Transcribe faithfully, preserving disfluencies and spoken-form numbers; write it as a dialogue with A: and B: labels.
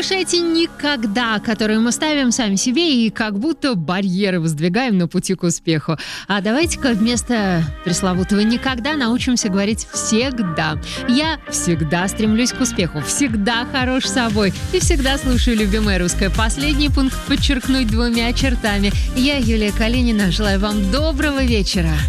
A: уж эти «никогда», которые мы ставим сами себе и как будто барьеры воздвигаем на пути к успеху. А давайте-ка вместо пресловутого «никогда» научимся говорить «всегда». Я всегда стремлюсь к успеху, всегда хорош собой и всегда слушаю любимое русское. Последний пункт подчеркнуть двумя чертами. Я, Юлия Калинина, желаю вам доброго вечера.